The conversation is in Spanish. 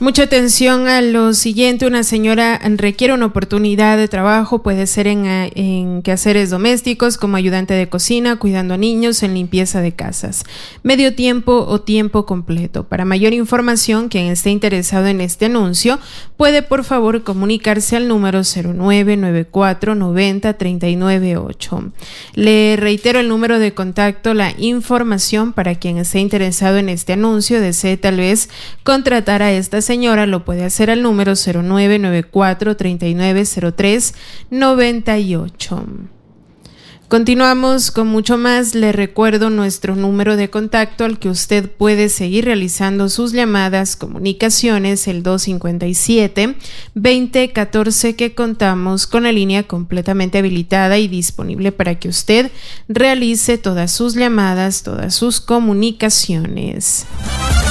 Mucha atención a lo siguiente. Una señora requiere una oportunidad de trabajo, puede ser en quehaceres domésticos como ayudante de cocina, cuidando a niños, en limpieza de casas, medio tiempo o tiempo completo. Para mayor información, quien esté interesado en este anuncio puede por favor comunicarse al número 0994903908. Le reitero el número de contacto, la información para quien esté interesado en este anuncio, desee tal vez contratar a esta señora, lo puede hacer al número 0994-3903-98. Continuamos con mucho más. Le recuerdo nuestro número de contacto al que usted puede seguir realizando sus llamadas, comunicaciones, el 257-2014, que contamos con la línea completamente habilitada y disponible para que usted realice todas sus llamadas, todas sus comunicaciones.